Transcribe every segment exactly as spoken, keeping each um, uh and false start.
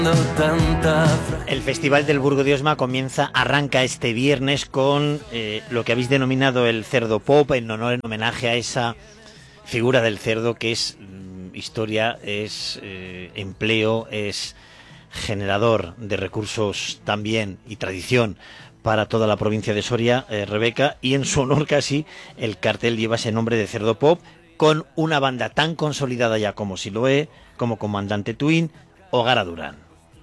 El Festival del Burgo de Osma comienza, arranca este viernes con eh, lo que habéis denominado el cerdo pop, en honor, en homenaje a esa figura del cerdo que es mm, historia, es eh, empleo, es generador de recursos también y tradición para toda la provincia de Soria, eh, Rebeca, y en su honor casi el cartel lleva ese nombre de cerdo pop, con una banda tan consolidada ya como Siloé, como Comandante Twin o Gara Durán.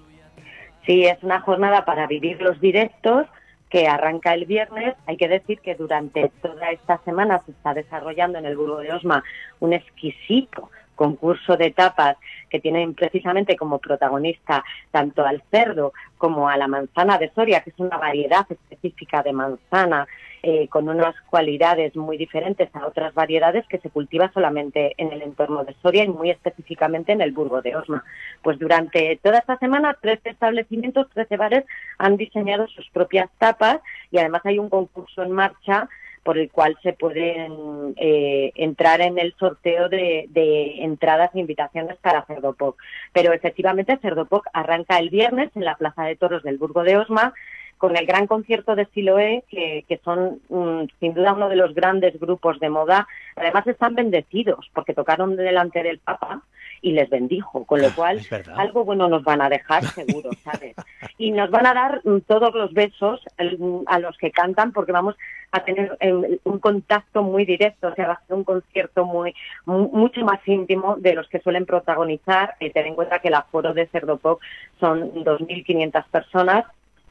Sí, es una jornada para vivir los directos que arranca el viernes. Hay que decir que durante toda esta semana se está desarrollando en el Burgo de Osma un exquisito concurso de tapas que tienen precisamente como protagonista tanto al cerdo como a la manzana de Soria, que es una variedad específica de manzana eh, con unas cualidades muy diferentes a otras variedades que se cultiva solamente en el entorno de Soria y muy específicamente en el Burgo de Osma. Pues durante toda esta semana, trece establecimientos, trece bares han diseñado sus propias tapas y además hay un concurso en marcha por el cual se pueden eh, entrar en el sorteo de, de entradas e invitaciones para Cerdopoc. Pero efectivamente Cerdopoc arranca el viernes en la Plaza de Toros del Burgo de Osma con el gran concierto de Siloé, que, que son mmm, sin duda uno de los grandes grupos de moda. Además están bendecidos porque tocaron delante del Papa y les bendijo, con lo cual algo bueno nos van a dejar seguro, ¿sabes? Y nos van a dar mm, todos los besos el, a los que cantan, porque vamos a tener eh, un contacto muy directo, o sea, va a ser un concierto muy, muy mucho más íntimo de los que suelen protagonizar. Eh, ten en cuenta que el aforo de Cerdopoc son dos mil quinientas personas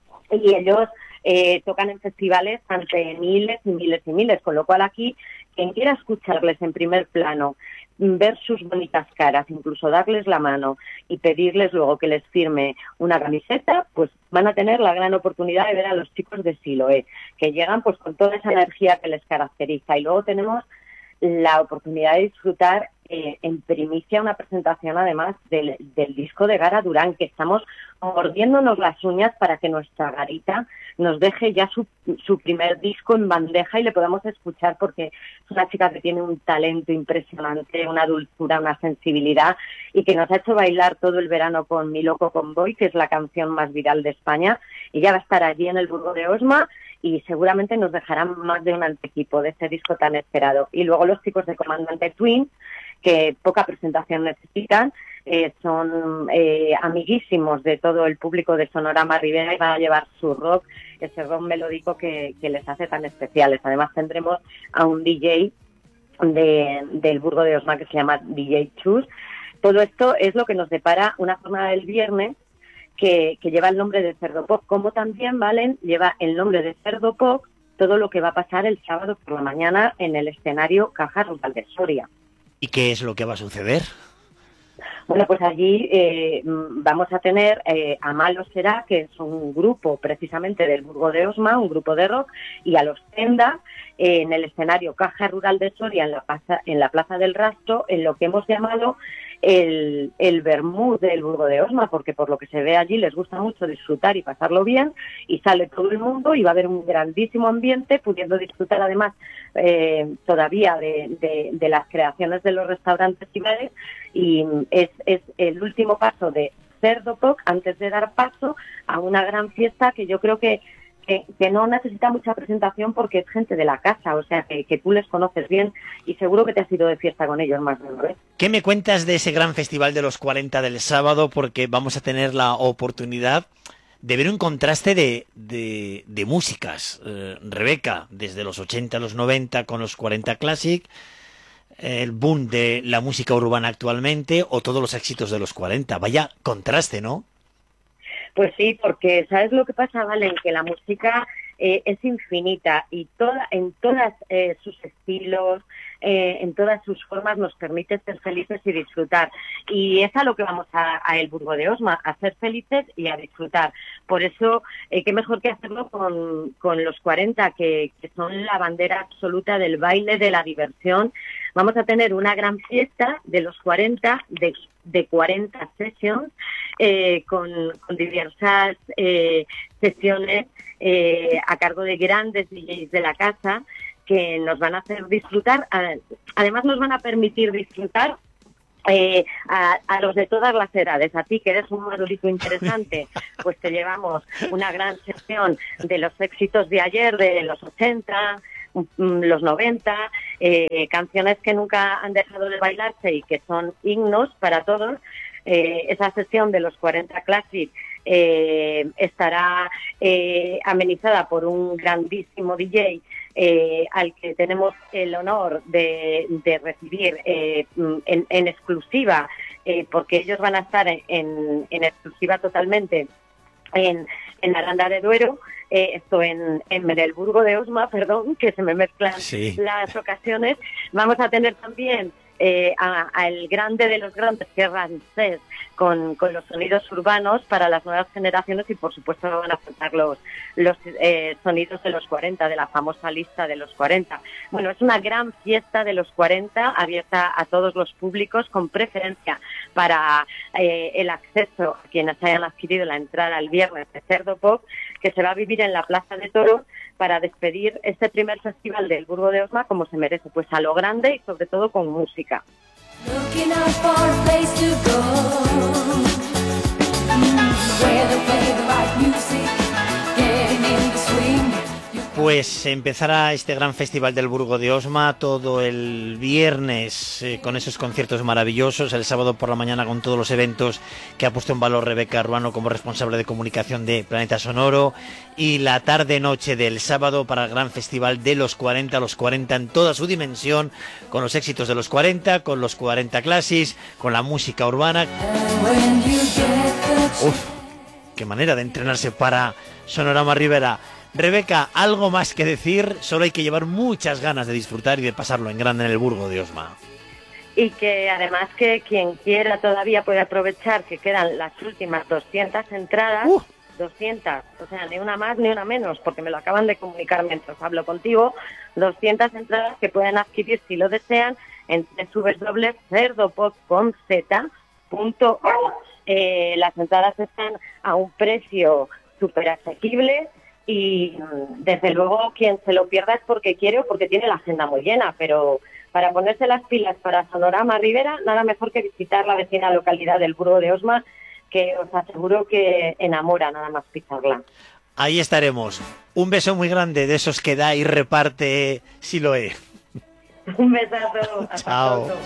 y ellos eh, tocan en festivales ante miles y miles y miles, con lo cual aquí quien quiera escucharles en primer plano, ver sus bonitas caras, incluso darles la mano y pedirles luego que les firme una camiseta, pues van a tener la gran oportunidad de ver a los chicos de Siloé, que llegan pues con toda esa energía que les caracteriza. Y luego tenemos la oportunidad de disfrutar eh, en primicia una presentación además del, del disco de Gara Durán, que estamos mordiéndonos las uñas para que nuestra Garita nos deje ya su, su primer disco en bandeja y le podamos escuchar, porque es una chica que tiene un talento impresionante, una dulzura, una sensibilidad, y que nos ha hecho bailar todo el verano con Mi Loco Convoy, que es la canción más viral de España. Y ya va a estar allí en el Burgo de Osma y seguramente nos dejarán más de un antequipo de este disco tan esperado. Y luego los chicos de Comandante Twin, que poca presentación necesitan, eh, son eh, amiguísimos de todo el público de Sonorama Rivera y van a llevar su rock, ese rock melódico que, que les hace tan especiales. Además tendremos a un D J de, del Burgo de Osma que se llama D J Chus. Todo esto es lo que nos depara una jornada del viernes que, que lleva el nombre de Cerdopoc, como también, Valen, lleva el nombre de Cerdopoc todo lo que va a pasar el sábado por la mañana en el escenario Caja Rural de Soria. ¿Y qué es lo que va a suceder? Bueno, pues allí eh, vamos a tener eh, a Malo Será, que es un grupo precisamente del Burgo de Osma, un grupo de rock, y a los Tenda eh, en el escenario Caja Rural de Soria, en la, plaza, en la Plaza del Rastro, en lo que hemos llamado el, el vermú del Burgo de Osma, porque por lo que se ve allí les gusta mucho disfrutar y pasarlo bien, y sale todo el mundo y va a haber un grandísimo ambiente, pudiendo disfrutar además eh, todavía de, de, de las creaciones de los restaurantes y bares, y es, es el último paso de Cerdopoc antes de dar paso a una gran fiesta que yo creo que Que, que no necesita mucha presentación porque es gente de la casa, o sea, que, que tú les conoces bien y seguro que te has ido de fiesta con ellos más de una vez. ¿Qué me cuentas de ese gran festival de los cuarenta del sábado? Porque vamos a tener la oportunidad de ver un contraste de, de, de músicas. Eh, Rebeca, desde los ochenta a los noventa con los cuarenta Classic, el boom de la música urbana actualmente o todos los éxitos de los cuarenta. Vaya contraste, ¿no? Pues sí, porque ¿sabes lo que pasa, Valen? Que la música eh, es infinita y toda, en todos eh, sus estilos, eh, en todas sus formas nos permite ser felices y disfrutar. Y es a lo que vamos a, a el Burgo de Osma, a ser felices y a disfrutar. Por eso, eh, qué mejor que hacerlo con, con los cuarenta, que, que son la bandera absoluta del baile, de la diversión. Vamos a tener una gran fiesta de los cuarenta, de, de cuarenta sessions, eh, con, con diversas eh, sesiones eh, a cargo de grandes D Js de la casa que nos van a hacer disfrutar. Además nos van a permitir disfrutar Eh, a, a los de todas las edades, a ti que eres un madurito interesante, pues te llevamos una gran sección de los éxitos de ayer, de los ochenta, los noventa, eh, canciones que nunca han dejado de bailarse y que son himnos para todos. Eh, esa sesión de los cuarenta Classic eh, estará eh, amenizada por un grandísimo D J eh, al que tenemos el honor de, de recibir eh, en, en exclusiva, eh, porque ellos van a estar en, en, en exclusiva totalmente en, en Aranda de Duero, eh, esto en, en el Burgo de Osma, perdón, que se me mezclan sí. las ocasiones. Vamos a tener también Eh, al grande de los grandes, que es Ramsés, con, con los sonidos urbanos para las nuevas generaciones, y por supuesto van a faltar los, los eh, sonidos de los cuarenta, de la famosa lista de los cuarenta. Bueno, es una gran fiesta de los cuarenta, abierta a todos los públicos, con preferencia para eh, el acceso a quienes hayan adquirido la entrada el viernes de Cerdo Pop, que se va a vivir en la Plaza de Toros, para despedir este primer festival del Burgo de Osma como se merece, pues a lo grande y sobre todo con música. Pues empezará este gran festival del Burgo de Osma todo el viernes eh, con esos conciertos maravillosos, el sábado por la mañana con todos los eventos que ha puesto en valor Rebeca Ruano como responsable de comunicación de Planeta Sonoro, y la tarde-noche del sábado para el gran festival de los cuarenta, los cuarenta en toda su dimensión, con los éxitos de los cuarenta, con los cuarenta Classics, con la música urbana. Uf, qué manera de entrenarse para Sonorama Rivera. Rebeca, ¿algo más que decir? Solo hay que llevar muchas ganas de disfrutar y de pasarlo en grande en el Burgo de Osma. Y que además que quien quiera todavía puede aprovechar que quedan las últimas doscientas entradas, uh. doscientas, o sea, ni una más ni una menos, porque me lo acaban de comunicar mientras hablo contigo, doscientas entradas que pueden adquirir si lo desean en doble u doble u doble u punto cerdopop con z punto org. Eh, las entradas están a un precio súper asequible. Y desde luego quien se lo pierda es porque quiere o porque tiene la agenda muy llena, pero para ponerse las pilas para Sonorama Rivera, nada mejor que visitar la vecina localidad del Burgo de Osma, que os aseguro que enamora nada más pisarla. Ahí estaremos. Un beso muy grande de esos que da y reparte Siloé. Un besazo. Hasta Chao. pronto.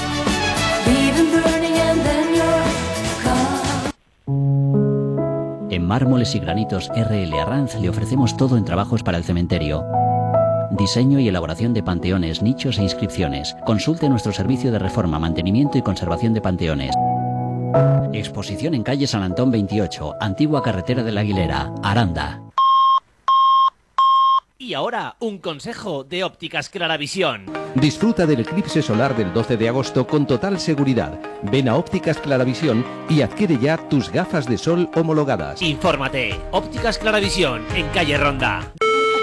En Mármoles y Granitos R L Arranz le ofrecemos todo en trabajos para el cementerio. Diseño y elaboración de panteones, nichos e inscripciones. Consulte nuestro servicio de reforma, mantenimiento y conservación de panteones. Exposición en calle San Antón veintiocho, antigua carretera de la Aguilera, Aranda. Y ahora, un consejo de Ópticas Claravisión. Disfruta del eclipse solar del doce de agosto con total seguridad. Ven a Ópticas Claravisión y adquiere ya tus gafas de sol homologadas. Infórmate. Ópticas Claravisión, en calle Ronda.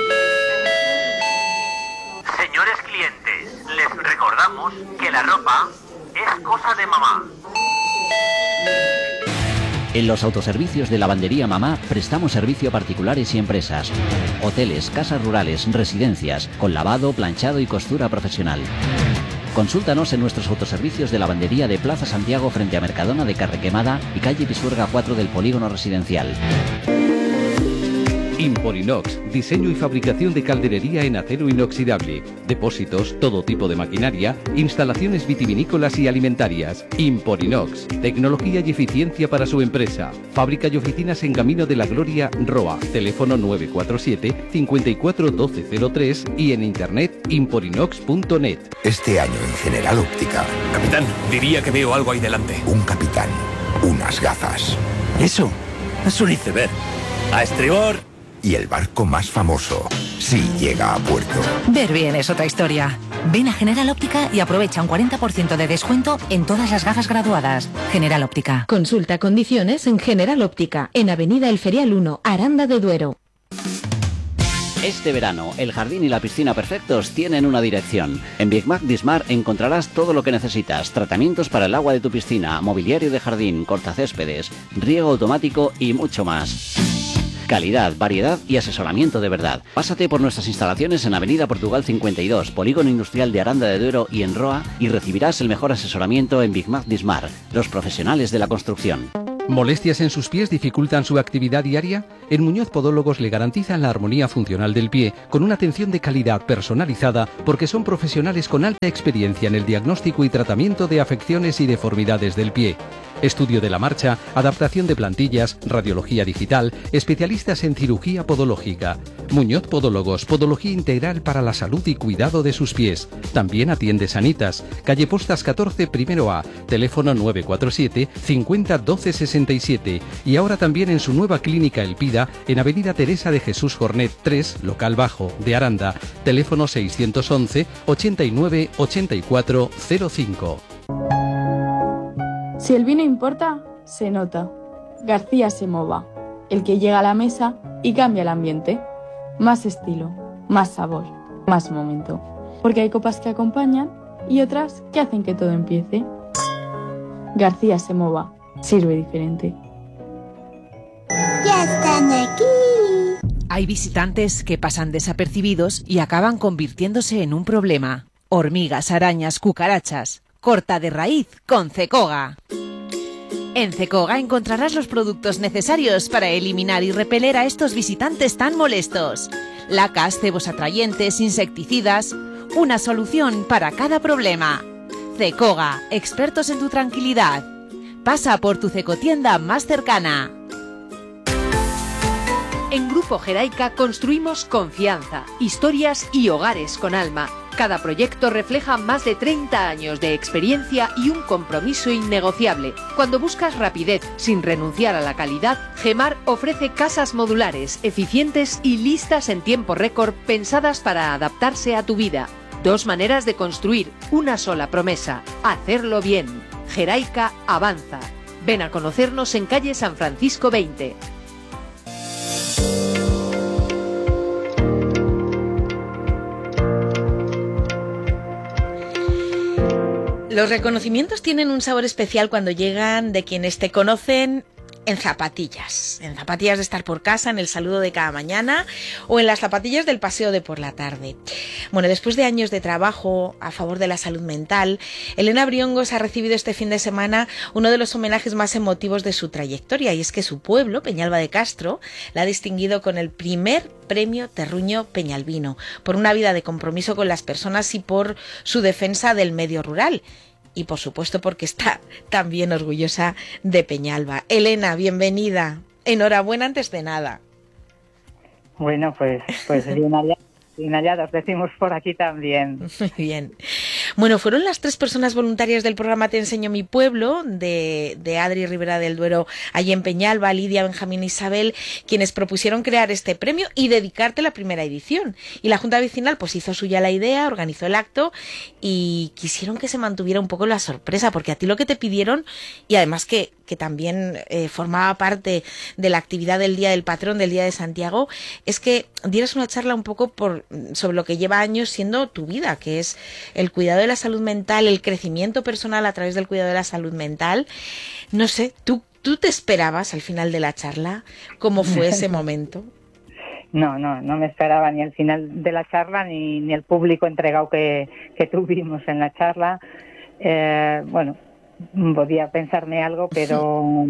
Señores clientes, les recordamos que la ropa es cosa de mamá. En los autoservicios de Lavandería Mamá prestamos servicio a particulares y empresas, hoteles, casas rurales, residencias, con lavado, planchado y costura profesional. Consúltanos en nuestros autoservicios de lavandería de Plaza Santiago frente a Mercadona de Carrequemada y calle Pisuerga cuatro del Polígono Residencial. Imporinox, diseño y fabricación de calderería en acero inoxidable, depósitos, todo tipo de maquinaria, instalaciones vitivinícolas y alimentarias. Imporinox, tecnología y eficiencia para su empresa. Fábrica y oficinas en Camino de la Gloria, Roa. Teléfono nueve cuatro siete, cinco cuatro uno dos cero tres y en internet imporinox punto net. Este año en General Óptica. Capitán, diría que veo algo ahí delante. Un capitán, unas gafas. Eso es un iceberg. A estribor. Y el barco más famoso, sí llega a puerto. Ver bien es otra historia. Ven a General Óptica y aprovecha un cuarenta por ciento de descuento en todas las gafas graduadas. General Óptica. Consulta condiciones en General Óptica, en Avenida El Ferial uno, Aranda de Duero. Este verano, el jardín y la piscina perfectos tienen una dirección. En Big Mac Dismar encontrarás todo lo que necesitas. Tratamientos para el agua de tu piscina, mobiliario de jardín, cortacéspedes, riego automático y mucho más. Calidad, variedad y asesoramiento de verdad. Pásate por nuestras instalaciones en Avenida Portugal cincuenta y dos, Polígono Industrial de Aranda de Duero y en Roa, y recibirás el mejor asesoramiento en Bigmag Dismar, los profesionales de la construcción. ¿Molestias en sus pies dificultan su actividad diaria? En Muñoz Podólogos le garantizan la armonía funcional del pie con una atención de calidad personalizada porque son profesionales con alta experiencia en el diagnóstico y tratamiento de afecciones y deformidades del pie. Estudio de la marcha, adaptación de plantillas, radiología digital, especialistas en cirugía podológica. Muñoz Podólogos, podología integral para la salud y cuidado de sus pies. También atiende Sanitas, calle Postas catorce, primero A, teléfono nueve cuatro siete, cincuenta, doce sesenta y siete. Y ahora también en su nueva clínica El Pida, en Avenida Teresa de Jesús Jornet tres, local bajo, de Aranda, teléfono seiscientos once, ochenta y nueve, ochenta y cuatro, cero cinco. Si el vino importa, se nota. García Semova, el que llega a la mesa y cambia el ambiente. Más estilo, más sabor, más momento. Porque hay copas que acompañan y otras que hacen que todo empiece. García Semova, sirve diferente. ¡Ya están aquí! Hay visitantes que pasan desapercibidos y acaban convirtiéndose en un problema. Hormigas, arañas, cucarachas. Corta de raíz con Cecoga. En Cecoga encontrarás los productos necesarios para eliminar y repeler a estos visitantes tan molestos. Lacas, cebos atrayentes, insecticidas. Una solución para cada problema. Cecoga, expertos en tu tranquilidad. Pasa por tu cecotienda más cercana. En Grupo Geraica construimos confianza, historias y hogares con alma. Cada proyecto refleja más de treinta años de experiencia y un compromiso innegociable. Cuando buscas rapidez sin renunciar a la calidad, Gemar ofrece casas modulares, eficientes y listas en tiempo récord, pensadas para adaptarse a tu vida. Dos maneras de construir una sola promesa: hacerlo bien. Geraica avanza. Ven a conocernos en calle San Francisco veinte. Los reconocimientos tienen un sabor especial cuando llegan de quienes te conocen en zapatillas, en zapatillas de estar por casa, en el saludo de cada mañana o en las zapatillas del paseo de por la tarde. Bueno, después de años de trabajo a favor de la salud mental, Elena Briongos ha recibido este fin de semana uno de los homenajes más emotivos de su trayectoria, y es que su pueblo, Peñalba de Castro, la ha distinguido con el primer premio Terruño Peñalbino por una vida de compromiso con las personas y por su defensa del medio rural. Y por supuesto porque está también orgullosa de Peñalba. Elena, bienvenida. Enhorabuena antes de nada. Bueno, pues, pues bien hallados, bien hallados, decimos por aquí también. Muy bien. Bueno, fueron las tres personas voluntarias del programa Te Enseño Mi Pueblo, de, de Adri Ribera del Duero, allí en Peñalba, Lidia, Benjamín e Isabel, quienes propusieron crear este premio y dedicarte la primera edición. Y la Junta Vecinal pues hizo suya la idea, organizó el acto y quisieron que se mantuviera un poco la sorpresa, porque a ti lo que te pidieron, y además que, que también eh, formaba parte de la actividad del Día del Patrón, del Día de Santiago, es que dieras una charla un poco por, sobre lo que lleva años siendo tu vida, que es el cuidado de la salud mental, el crecimiento personal a través del cuidado de la salud mental. No sé, ¿tú, tú te esperabas al final de la charla? ¿Cómo fue ese momento? No, no, no me esperaba ni el final de la charla ni, ni el público entregado que, que tuvimos en la charla. Eh, bueno, podía pensarme algo, pero,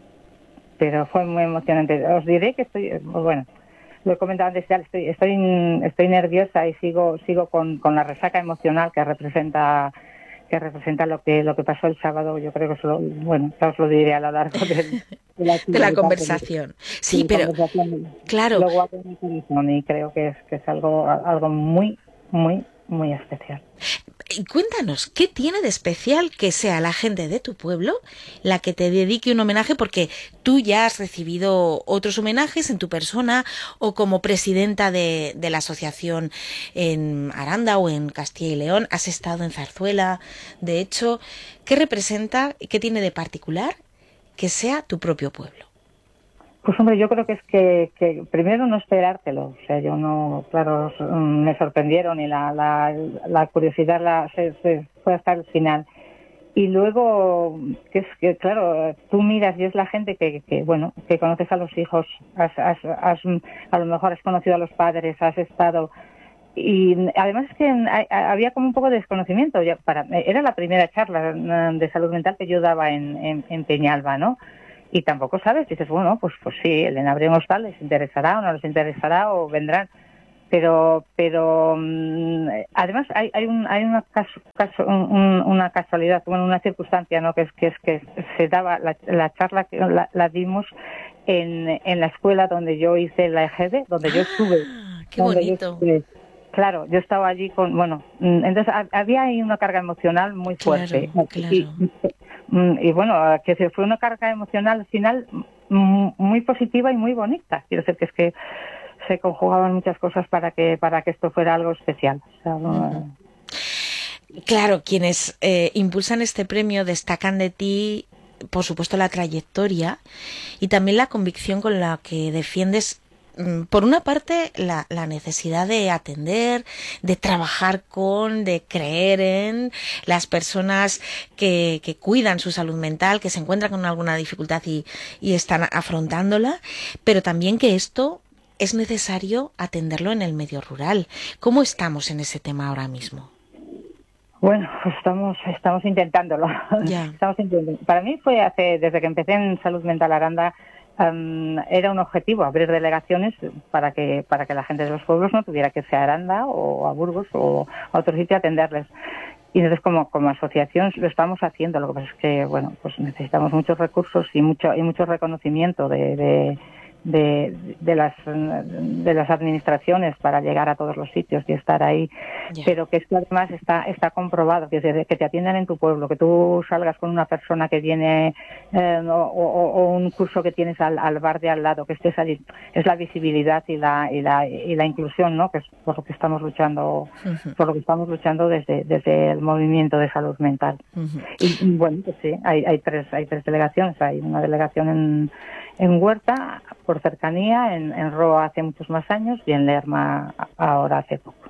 pero fue muy emocionante. Os diré que estoy, bueno, lo he comentado antes, ya estoy, estoy, estoy nerviosa y sigo, sigo con, con la resaca emocional que representa, que representa lo que, lo que pasó el sábado. Yo creo que os lo, bueno, ya os lo diré a lo largo de, de la, de la conversación. Sí, sí, pero claro. Luego y creo que es, que es algo, algo muy, muy, muy especial. Cuéntanos, ¿qué tiene de especial que sea la gente de tu pueblo la que te dedique un homenaje? Porque tú ya has recibido otros homenajes en tu persona o como presidenta de, de la asociación en Aranda o en Castilla y León, has estado en Zarzuela. De hecho, ¿qué representa, qué tiene de particular que sea tu propio pueblo? Pues hombre, yo creo que es que, que primero no esperártelo, o sea, yo no, claro, me sorprendieron y la, la, la curiosidad la, se, se fue hasta el final. y luego, que es que claro, tú miras y es la gente que, que bueno, que conoces a los hijos, has, has, has, a lo mejor has conocido a los padres, has estado... Y además es que hay, había como un poco de desconocimiento. Ya para, era la primera charla de salud mental que yo daba en, en, en Peñalba, ¿no? Y tampoco sabes, dices, bueno, pues pues sí, el Enabren Hostal les interesará o no les interesará o vendrán. Pero pero además hay hay, un, hay una caso, caso, un, una casualidad, bueno, una circunstancia, ¿no? Que es que es que se daba la, la charla que la, la dimos en, en la escuela donde yo hice la E G D, donde yo estuve. ¡Qué bonito! Claro, yo estaba allí con, bueno, entonces había ahí una carga emocional muy fuerte. Claro, claro. Y, y, y bueno, que fue una carga emocional al final muy positiva y muy bonita. Quiero decir que es que se conjugaban muchas cosas para que para que esto fuera algo especial. O sea, uh-huh. Claro, quienes eh, impulsan este premio destacan de ti, por supuesto, la trayectoria y también la convicción con la que defiendes, por una parte, la, la necesidad de atender, de trabajar con, de creer en las personas que, que cuidan su salud mental, que se encuentran con alguna dificultad y, y están afrontándola, pero también que esto es necesario atenderlo en el medio rural. ¿Cómo estamos en ese tema ahora mismo? Bueno, pues estamos estamos intentándolo. Ya. Estamos intentando. Para mí fue hace desde que empecé en Salud Mental Aranda. Um, era un objetivo abrir delegaciones para que para que la gente de los pueblos no tuviera que irse a Aranda o a Burgos o a otro sitio a atenderles. Y entonces como como asociación lo estamos haciendo. Lo que pasa es que bueno, pues necesitamos muchos recursos y mucho y mucho reconocimiento de, de de, de las de las administraciones para llegar a todos los sitios y estar ahí, yeah. Pero que esto además está está comprobado, que, que te atiendan en tu pueblo, que tú salgas con una persona que viene eh, o, o, o un curso que tienes al, al bar de al lado, que estés allí, es la visibilidad y la y la y la inclusión, ¿no? Que es por lo que estamos luchando, uh-huh. por lo que estamos luchando desde desde el movimiento de salud mental. Uh-huh. y, y bueno, pues sí, hay hay tres hay tres delegaciones, hay una delegación en en Huerta, por cercanía, en, en Roa hace muchos más años y en Lerma ahora hace poco.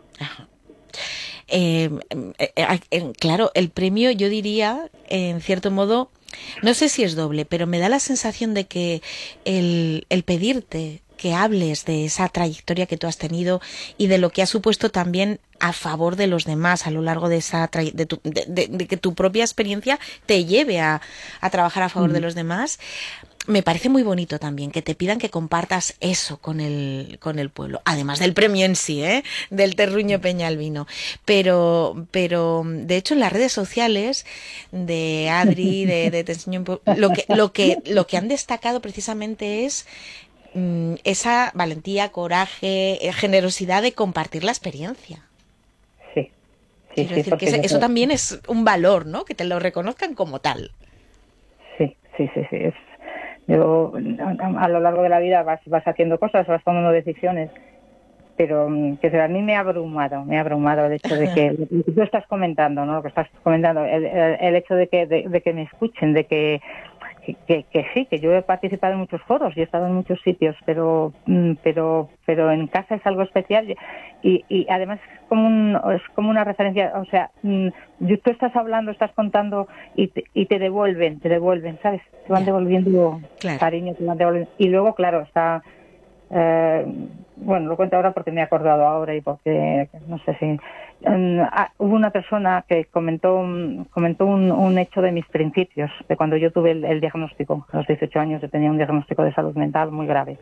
Eh, eh, eh, claro, el premio yo diría, en cierto modo, no sé si es doble, pero me da la sensación de que el, el pedirte que hables de esa trayectoria que tú has tenido y de lo que ha supuesto también a favor de los demás a lo largo de esa tra- de, tu, de, de, de que tu propia experiencia te lleve a, a trabajar a favor mm. de los demás. Me parece muy bonito también que te pidan que compartas eso con el con el pueblo, además del premio en sí, ¿eh? Del Terruño Peñalbino. Pero pero de hecho en las redes sociales de Adri, de, de Te Enseño lo que lo que lo que han destacado precisamente es mmm, esa valentía, coraje, generosidad de compartir la experiencia. Sí. Sí, Quiero sí, decir que ese, eso también es un valor, ¿no? Que te lo reconozcan como tal. Sí, sí, sí, sí. Es... Yo, a, a lo largo de la vida vas, vas haciendo cosas, vas tomando decisiones, pero que a mí me ha abrumado, me ha abrumado el hecho de que, lo que tú estás comentando, ¿no? Lo que estás comentando, el, el, el hecho de que, de, de que me escuchen, de que Que, que, que sí, que yo he participado en muchos foros y he estado en muchos sitios, pero pero pero en casa es algo especial y, y además es como, un, es como una referencia, o sea, tú estás hablando, estás contando y te, y te devuelven, te devuelven, ¿sabes? Te van devolviendo claro. cariño, te van devolviendo. Y luego, claro, está... Eh, bueno, lo cuento ahora porque me he acordado ahora y porque, no sé si... Um, ah, hubo una persona que comentó comentó un, un hecho de mis principios, de cuando yo tuve el, el diagnóstico. A los dieciocho años yo tenía un diagnóstico de salud mental muy grave.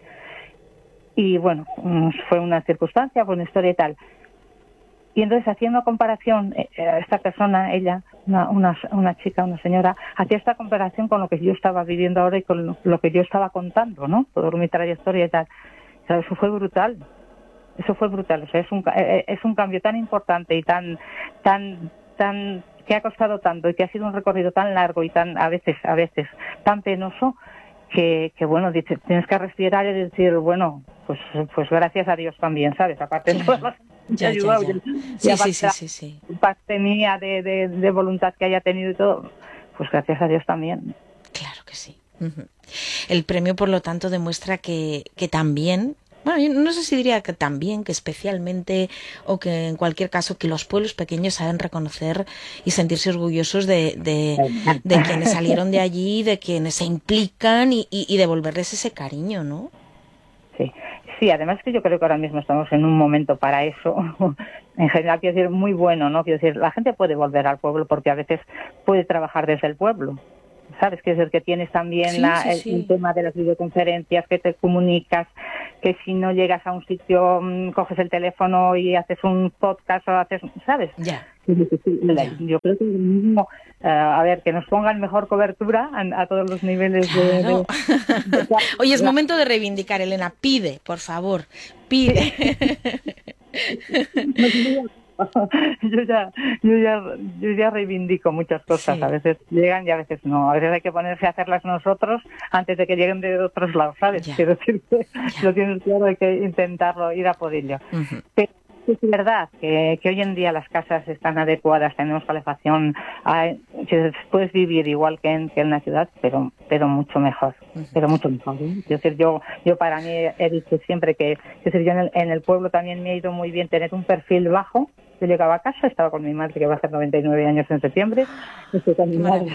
Y bueno, fue una circunstancia, fue una historia y tal. Y entonces, haciendo comparación, eh, esta persona, ella, una, una, una chica, una señora, hacía esta comparación con lo que yo estaba viviendo ahora y con lo, lo que yo estaba contando, ¿no? Toda mi trayectoria y tal. O sea, eso fue brutal. Eso fue brutal, o sea, es un es un cambio tan importante y tan tan tan que ha costado tanto y que ha sido un recorrido tan largo y tan a veces a veces tan penoso que que bueno, dices, tienes que respirar y decir, bueno, pues pues gracias a Dios también, ¿sabes? Aparte de todo, ya, ya, ya. Sí, sí, sí, sí, sí. Parte mía de, de de voluntad que haya tenido y todo, pues gracias a Dios también. Claro que sí. Uh-huh. El premio, por lo tanto, demuestra que que también bueno, yo no sé si diría que también, que especialmente, o que en cualquier caso, que los pueblos pequeños saben reconocer y sentirse orgullosos de, de, de quienes salieron de allí, de quienes se implican y, y, y devolverles ese cariño, ¿no? Sí, sí, además que yo creo que ahora mismo estamos en un momento para eso, en general, quiero decir, muy bueno, ¿no? Quiero decir, la gente puede volver al pueblo porque a veces puede trabajar desde el pueblo, ¿sabes? Quiero decir que tienes también sí, la, sí, el, sí. el tema de las videoconferencias, que te comunicas, que si no llegas a un sitio, mmm, coges el teléfono y haces un podcast o haces, ¿sabes? Ya. Yo creo que lo mismo, uh, a ver, que nos pongan mejor cobertura a, a todos los niveles. Claro. de, de, de... Oye, es momento de reivindicar, Elena, pide, por favor, pide. yo ya yo ya yo ya reivindico muchas cosas, sí. A veces llegan y a veces no, a veces hay que ponerse a hacerlas nosotros antes de que lleguen de otros lados, ¿sabes? Ya. Quiero decir que Ya. lo tienes claro, hay que intentarlo, ir a por ello. Uh-huh. Pero es verdad que, que hoy en día las casas están adecuadas, tenemos calefacción, hay, puedes vivir igual que en, que en la ciudad, pero pero mucho mejor, uh-huh. pero mucho mejor. ¿eh? Es decir, yo yo para mí he dicho siempre que, es decir, yo en el, en el pueblo también me ha ido muy bien tener un perfil bajo. Yo llegaba a casa, estaba con mi madre, que va a hacer noventa y nueve años en septiembre. Estoy con mi madre.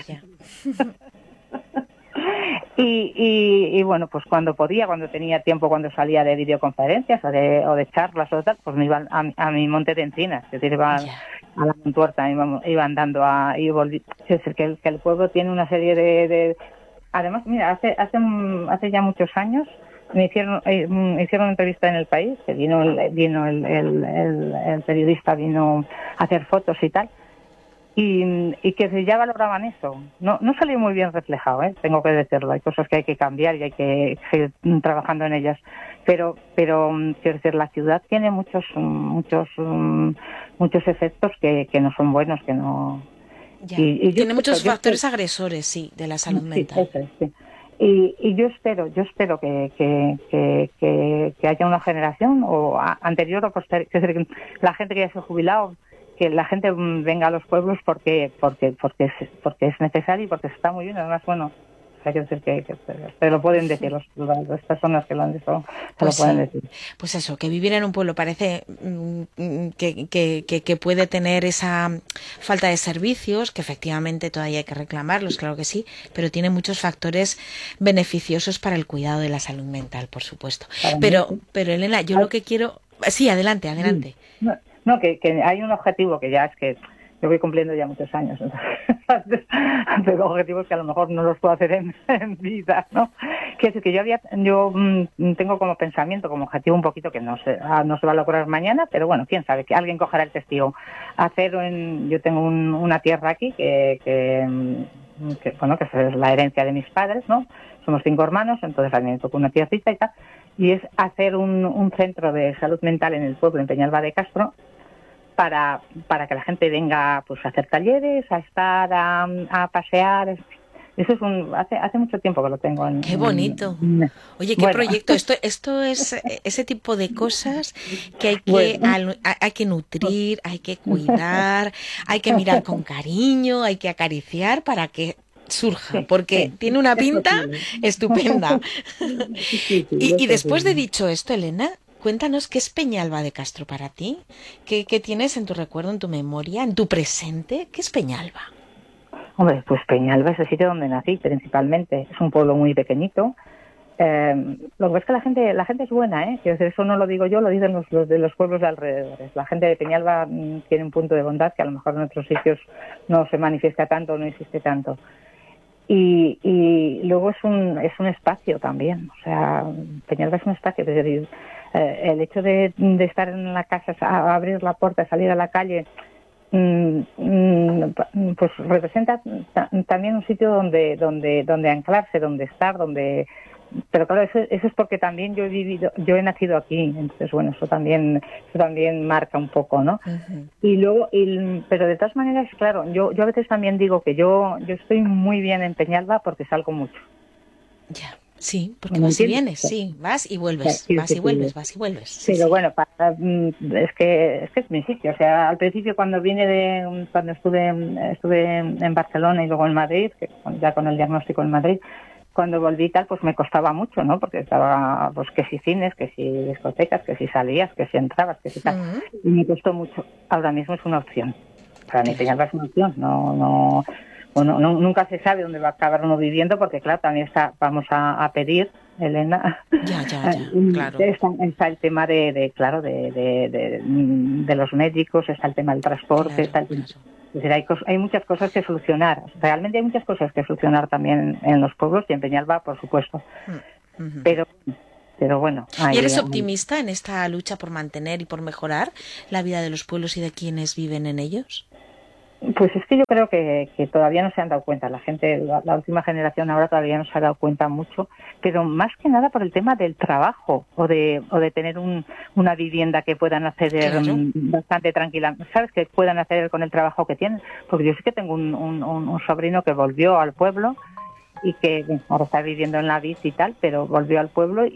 y, y, y bueno, pues cuando podía, cuando tenía tiempo, cuando salía de videoconferencias o de, o de charlas o tal, pues me iba a, a mi monte de encinas, es decir, iba yeah. a la Montuerta, iba, iba andando a... Y volví. Es decir, que el, que el pueblo tiene una serie de... de... Además, mira, hace, hace, hace ya muchos años me hicieron eh, hicieron una entrevista en El País, que vino el, vino el, el, el, el periodista, vino a hacer fotos y tal, y, y que ya valoraban eso. No no salió muy bien reflejado, ¿eh? Tengo que decirlo, hay cosas que hay que cambiar y hay que seguir trabajando en ellas, pero pero quiero decir, la ciudad tiene muchos muchos muchos efectos que, que no son buenos, que no... Ya. Y, y tiene muchos espero, factores estoy... agresores, sí, de la salud sí, mental. Eso es, sí. Y, y yo espero, yo espero que, que, que, que, que haya una generación o a, anterior o posterior, que, que la gente que ya se ha jubilado, que la gente venga a los pueblos porque porque porque es, porque es necesario y porque está muy bien. Además, bueno, hay que decir que, que te lo pueden decir los, las personas que lo han dicho, se pues lo pueden sí. decir. Pues eso, que vivir en un pueblo parece que, que, que, que puede tener esa falta de servicios, que efectivamente todavía hay que reclamarlos, claro que sí, pero tiene muchos factores beneficiosos para el cuidado de la salud mental, por supuesto. Para pero, mí, pero Elena, yo hay... lo que quiero... Sí, adelante, adelante. No, no que, que hay un objetivo que ya es que yo voy cumpliendo ya muchos años, entonces, pero objetivos que a lo mejor no los puedo hacer en, en vida, ¿no? Que es que yo había, yo mmm, tengo como pensamiento, como objetivo un poquito que no se, ah, no se va a lograr mañana, pero bueno, quién sabe, que alguien cogerá el testigo. Hacer, en, yo tengo un, una tierra aquí que, que, que, bueno, que es la herencia de mis padres, ¿no? Somos cinco hermanos, entonces a mí me tocó una tierrita y tal, y es hacer un, un centro de salud mental en el pueblo, en Peñalba de Castro, para para que la gente venga pues a hacer talleres, a estar, a, a pasear. Eso es un hace hace mucho tiempo que lo tengo. En, qué bonito. En, Oye, qué bueno. proyecto. Esto esto es ese tipo de cosas que hay que bueno. al, hay que nutrir, hay que cuidar, hay que mirar con cariño, hay que acariciar para que surja, porque sí, tiene una pinta estupenda. Sí, sí, y, y después de dicho esto, Elena, cuéntanos qué es Peñalba de Castro para ti, ¿Qué, qué tienes en tu recuerdo, en tu memoria, en tu presente, ¿qué es Peñalba? Hombre, pues Peñalba es el sitio donde nací principalmente, es un pueblo muy pequeñito, eh, lo que pasa es que la gente la gente es buena, ¿eh? Quiero decir, eso no lo digo yo, lo dicen los, los de los pueblos de alrededores. La gente de Peñalba mmm, tiene un punto de bondad que a lo mejor en otros sitios no se manifiesta tanto, no existe tanto. Y, y luego es un es un espacio también, o sea, Peñalba es un espacio, es decir, eh, el hecho de, de estar en la casa, a abrir la puerta, salir a la calle, mm, mm, pues representa t- también un sitio donde donde donde anclarse, donde estar, donde pero claro, eso, eso es porque también yo he vivido, yo he nacido aquí, entonces bueno, eso también eso también marca un poco, ¿no? Uh-huh. Y luego, y, pero de todas maneras, claro, yo yo a veces también digo que yo yo estoy muy bien en Peñalba porque salgo mucho. Ya, sí, porque vas y vienes, sí, vas y vuelves, sí, vas y vuelves, sí. vas y vuelves. Sí, pero sí. bueno, para, es que es que es mi sitio, o sea, al principio cuando vine de cuando estuve estuve en Barcelona y luego en Madrid, que ya con el diagnóstico en Madrid. cuando volví tal, pues me costaba mucho, ¿no? Porque estaba, pues que si cines, que si discotecas, que si salías, que si entrabas, que si tal. Uh-huh. Y me costó mucho. Ahora mismo es una opción. Para mí Peñalba es una opción. No, no, bueno, no, nunca se sabe dónde va a acabar uno viviendo, porque claro, también está, vamos a, a pedir, Elena. Ya, ya, ya, claro. Está, está el tema de, de claro, de, de, de, de los médicos, está el tema del transporte, claro, está el tema... Es decir, hay, hay muchas cosas que solucionar. Realmente hay muchas cosas que solucionar también en los pueblos y en Peñalba, por supuesto. Uh-huh. Pero, pero bueno. ¿Y eres optimista en esta lucha por mantener y por mejorar la vida de los pueblos y de quienes viven en ellos? Pues es que yo creo que, que todavía no se han dado cuenta. La gente, la, la última generación ahora todavía no se ha dado cuenta mucho, pero más que nada por el tema del trabajo o de o de tener un, una vivienda que puedan acceder claro. bastante tranquila. ¿Sabes? Que puedan acceder con el trabajo que tienen. Porque yo sí que tengo un, un, un sobrino que volvió al pueblo y que ahora está viviendo en la vid y tal, pero volvió al pueblo y,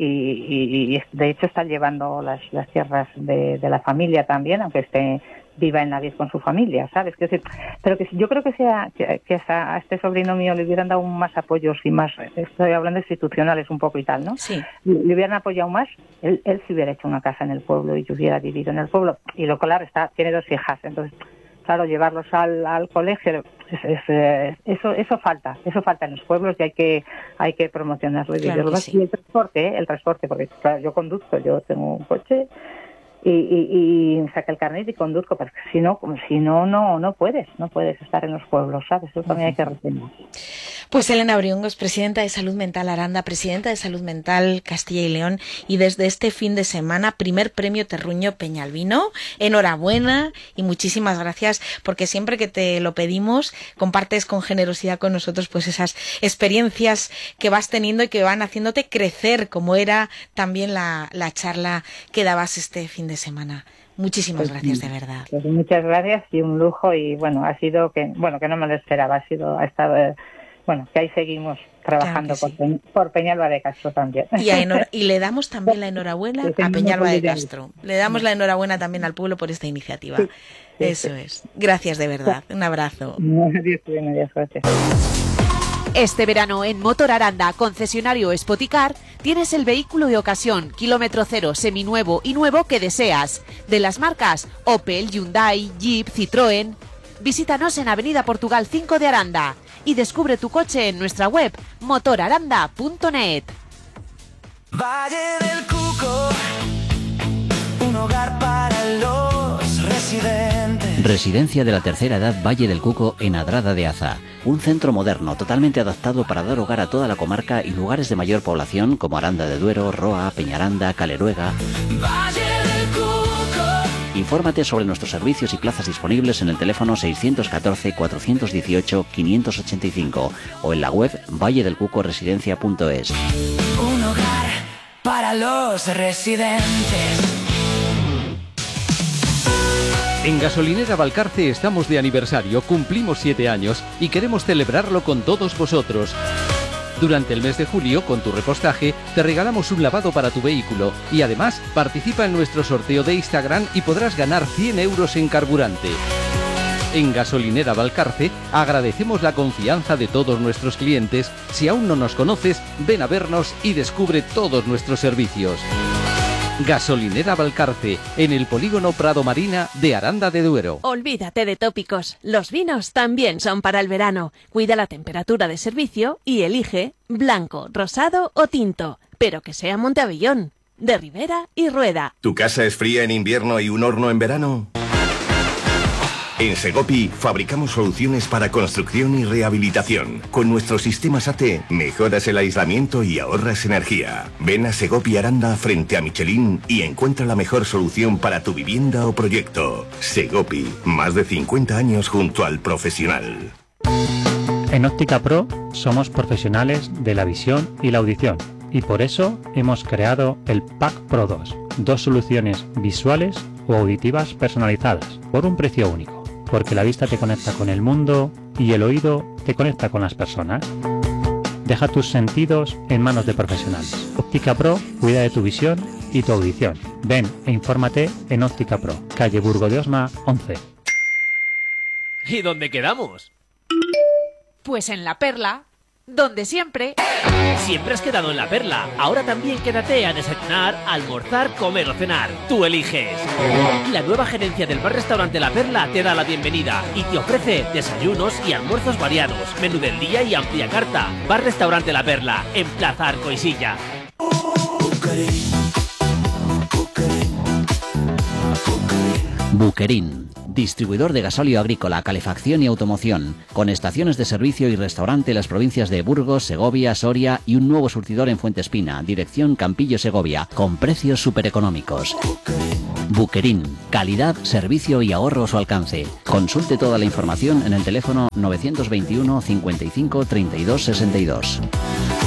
y, y de hecho está llevando las, las tierras de, de la familia también, aunque esté viva en la vid con su familia, ¿sabes? Es decir, pero que yo creo que sea que, que a, a este sobrino mío le hubieran dado más apoyos y más, estoy hablando institucionales un poco y tal, ¿no? Sí. Le, le hubieran apoyado más, él, él se hubiera hecho una casa en el pueblo y hubiera vivido en el pueblo. Y lo claro, está, tiene dos hijas, entonces, claro, llevarlos al, al colegio, es, es, es, eso eso falta, eso falta en los pueblos y hay que hay que promocionarlo. Claro que sí. Y el transporte, ¿eh? el transporte, porque claro, yo conduzco, yo tengo un coche. Y, y, y saca el carnet y conduzco, porque si no, si no, no, no puedes, no puedes estar en los pueblos, ¿sabes? Eso también hay que retener. Pues Elena Briongos, presidenta de Salud Mental Aranda, presidenta de Salud Mental Castilla y León, y desde este fin de semana, primer premio Terruño Peñalbino. Enhorabuena y muchísimas gracias, porque siempre que te lo pedimos, compartes con generosidad con nosotros pues esas experiencias que vas teniendo y que van haciéndote crecer, como era también la, la charla que dabas este fin de semana. Muchísimas pues, gracias, de verdad. Pues muchas gracias y un lujo, y bueno, ha sido que, bueno, que no me lo esperaba, ha sido, ha estado, eh, bueno, que ahí seguimos trabajando claro por, sí. por Peñalba de Castro también. Y, a enhora, y le damos también la enhorabuena a Peñalba de Castro. Le damos la enhorabuena también al pueblo por esta iniciativa. Sí, sí, Eso sí. es. Gracias de verdad. Un abrazo. Adiós, adiós, gracias. Este verano en Motor Aranda, concesionario Spoticar, tienes el vehículo de ocasión, kilómetro cero, seminuevo y nuevo que deseas. De las marcas Opel, Hyundai, Jeep, Citroën. Visítanos en Avenida Portugal cinco de Aranda y descubre tu coche en nuestra web motor aranda punto net. Valle del Cuco, un hogar para los residentes. Residencia de la tercera edad Valle del Cuco en Adrada de Aza. Un centro moderno totalmente adaptado para dar hogar a toda la comarca y lugares de mayor población como Aranda de Duero, Roa, Peñaranda, Caleruega. Valle del Cuco. Infórmate sobre nuestros servicios y plazas disponibles en el teléfono seiscientos catorce, cuatrocientos dieciocho, quinientos ochenta y cinco o en la web valle del cuco residencia punto es. Un hogar para los residentes. En Gasolinera Valcarce estamos de aniversario, cumplimos siete años y queremos celebrarlo con todos vosotros. Durante el mes de julio, con tu repostaje, te regalamos un lavado para tu vehículo y además participa en nuestro sorteo de Instagram y podrás ganar cien euros en carburante. En Gasolinera Valcarce agradecemos la confianza de todos nuestros clientes. Si aún no nos conoces, ven a vernos y descubre todos nuestros servicios. Gasolinera Valcarce, en el polígono Prado Marina de Aranda de Duero. Olvídate de tópicos, los vinos también son para el verano. Cuida la temperatura de servicio y elige blanco, rosado o tinto, pero que sea Monteavellón, de Ribera y Rueda. ¿Tu casa es fría en invierno y un horno en verano? En Segopi fabricamos soluciones para construcción y rehabilitación. Con nuestros sistemas A T mejoras el aislamiento y ahorras energía. Ven a Segopi Aranda frente a Michelin y encuentra la mejor solución para tu vivienda o proyecto. Segopi, más de cincuenta años junto al profesional. En Óptica Pro somos profesionales de la visión y la audición y por eso hemos creado el Pack Pro dos. Dos soluciones visuales o auditivas personalizadas por un precio único. Porque la vista te conecta con el mundo y el oído te conecta con las personas. Deja tus sentidos en manos de profesionales. Óptica Pro cuida de tu visión y tu audición. Ven e infórmate en Óptica Pro, calle Burgo de Osma once. ¿Y dónde quedamos? Pues en La Perla. donde siempre. Siempre has quedado en La Perla. Ahora también quédate a desayunar, almorzar, comer o cenar. Tú eliges. La nueva gerencia del bar-restaurante La Perla te da la bienvenida y te ofrece desayunos y almuerzos variados, menú del día y amplia carta. Bar-restaurante La Perla, en Plaza Arcoisilla. Buquerín, distribuidor de gasóleo agrícola, calefacción y automoción, con estaciones de servicio y restaurante en las provincias de Burgos, Segovia, Soria y un nuevo surtidor en Fuentespina, dirección Campillo Segovia, con precios supereconómicos. Buquerín, calidad, servicio y ahorro a su alcance. Consulte toda la información en el teléfono novecientos veintiuno cincuenta y cinco treinta y dos sesenta y dos.